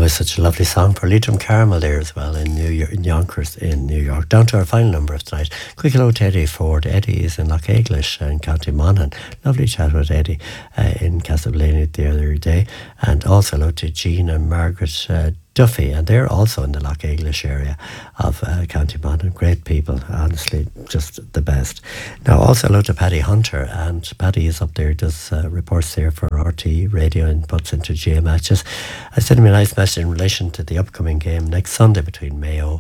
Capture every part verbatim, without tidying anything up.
Always such a lovely song for Leitrim Carmel there as well in New York, in Yonkers in New York. Down to our final number of tonight. Quick hello to Eddie Ford. Eddie is in Lochaglish in County Monaghan. Lovely chat with Eddie uh, in Castleblaney the other day. And also hello to Jean and Margaret uh, Duffy, and they're also in the Lochaglish area of uh, County Monaghan. Great people, honestly, just the best. Now, also hello to Paddy Hunter, and Paddy is up there, does uh, reports there for R T Radio and puts into G M matches. I sent him a nice message in relation to the upcoming game next Sunday between Mayo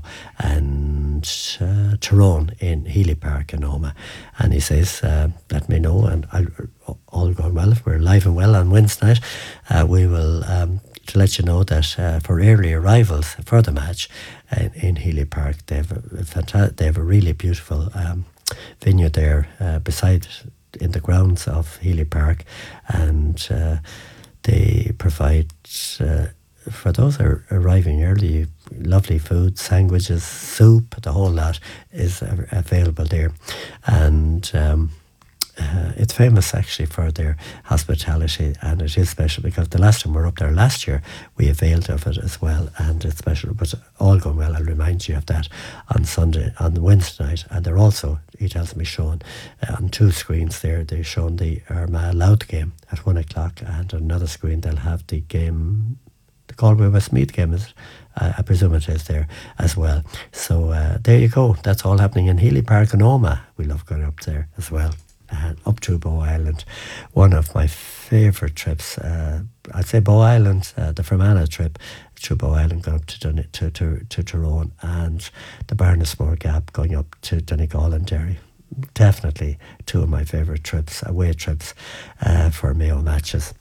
and uh, Tyrone in Healy Park in Oma, and he says, uh, let me know, and I'll, all going well, if we're live and well on Wednesday night, uh, we will... Um, to let you know that uh, for early arrivals for the match uh, in Healy Park, they have a, a fanta- they have a really beautiful um, venue there uh, beside in the grounds of Healy Park, and uh, they provide uh, for those who are arriving early, lovely food, sandwiches, soup, the whole lot is uh, available there, and um, Uh, it's famous actually for their hospitality, and it is special because the last time we were up there last year we availed of it as well, and it's special. But all going well, I'll remind you of that on Sunday, on Wednesday night. And they're also, he tells me, showing uh, on two screens there, they're showing the Armagh Louth game at one o'clock, and on another screen they'll have the game, the Galway Westmeath game, is uh, I presume it is there as well. So uh, there you go, that's all happening in Healy Park and Oma. We love going up there as well. Uh, up to Bow Island, one of my favourite trips. Uh, I'd say Bow Island, uh, the Fermanagh trip through Bow Island, going up to Dun- to, to, to Tyrone, and the Barnesmore Gap going up to Donegal and Derry. Definitely two of my favourite trips, away trips uh, for Mayo matches.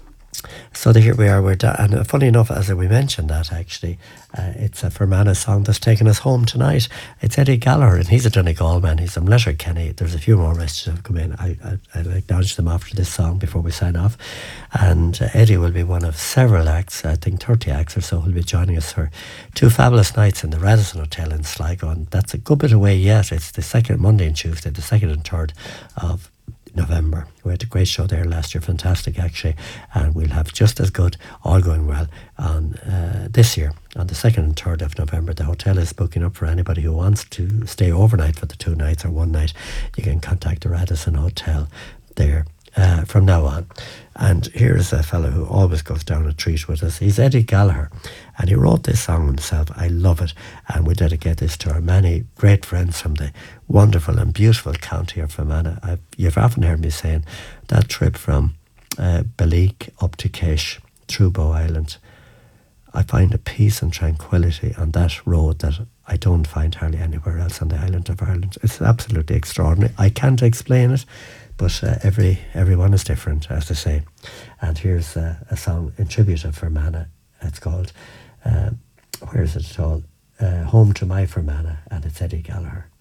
So here we are, we're da- and uh, funny enough, as we mentioned that actually, uh, it's a Fermanagh song that's taken us home tonight. It's Eddie Gallagher, and he's a Donegal man, he's from Letterkenny. There's a few more messages that have come in. I, I, I'll acknowledge them after this song before we sign off. And uh, Eddie will be one of several acts, I think thirty acts or so, who'll be joining us for two fabulous nights in the Radisson Hotel in Sligo, and that's a good bit away yet. It's the second, Monday and Tuesday, the second and third of November. We had a great show there last year, fantastic actually, and we'll have just as good, all going well, on uh, this year on the second and third of November. The hotel is booking up for anybody who wants to stay overnight for the two nights or one night. You can contact the Radisson Hotel there uh, from now on. And here's a fellow who always goes down a treat with us. He's Eddie Gallagher, and he wrote this song himself. I love it, and we dedicate this to our many great friends from the wonderful and beautiful county of Fermanagh. I've, you've often heard me saying that trip from uh, Balleek up to Kesh through Bow Island. I find a peace and tranquility on that road that I don't find hardly anywhere else on the island of Ireland. It's absolutely extraordinary. I can't explain it, but uh, every everyone is different, as they say. And here's uh, a song in tribute of Fermanagh. It's called, uh, where is it at all? Uh, Home to My Fermanagh, and it's Eddie Gallagher.